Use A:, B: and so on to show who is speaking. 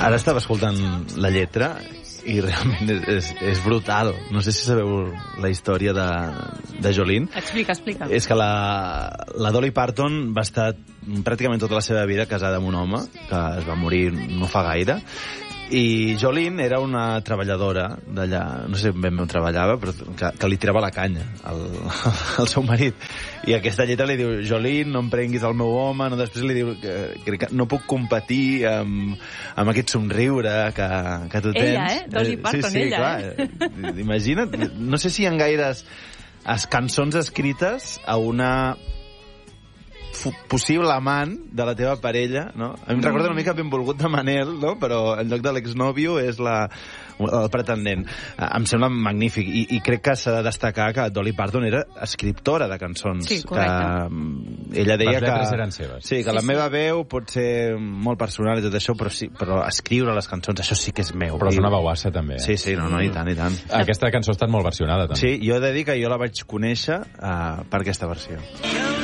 A: Ara estava escoltant la lletra i realment és brutal. No sé si sabeu la història de Jolene.
B: Explica.
A: És que la Dolly Parton va estar pràcticament tota la seva vida casada amb un home que es va morir no fa gaire. I Jolene era una treballadora d'allà, no sé ben on treballava, però que li tirava la canya al seu marit. I aquesta lletra li diu: Jolene, no em prenguis el meu home. No, després li diu que no puc competir amb aquest somriure que tu tens.
B: Ella, Dolly Parton,
A: sí,
B: ella.
A: Clar. Imagina't, no sé si hi ha gaires cançons escrites a una possible amant de la teva parella, no? A mi em recorda una mica Benvolgut de Manel, no? Però en lloc de l'exnòvio és el pretendent. Em sembla magnífic i crec que s'ha de destacar que Dolly Parton era escriptora de cançons.
B: Sí, correcte.
A: Que ella deia
C: les lletres eren seves.
A: Sí, que la meva veu pot ser molt personal i tot això, però escriure les cançons, això sí que és meu.
C: Però és una veuassa, també.
A: Sí, no, i tant, i tant.
C: Aquesta cançó ha estat molt versionada, també.
A: Sí, jo he de dir que jo la vaig conèixer per aquesta versió.